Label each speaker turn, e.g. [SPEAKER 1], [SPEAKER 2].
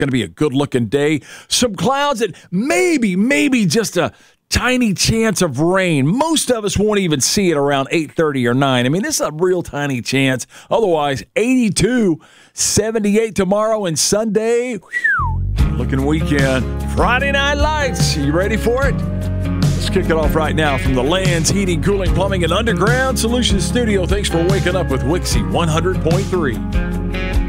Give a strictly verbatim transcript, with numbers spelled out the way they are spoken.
[SPEAKER 1] going to be a good-looking day. Some clouds and maybe, maybe just a tiny chance of rain. Most of us won't even see it around eight thirty or nine. I mean, this is a real tiny chance. Otherwise, eighty-two, seventy-eight tomorrow, and Sunday, whew, looking weekend. Friday Night Lights. You ready for it? Let's kick it off right now from the Lands Heating, Cooling, Plumbing, and Underground Solutions Studio. Thanks for waking up with Wixie one hundred point three.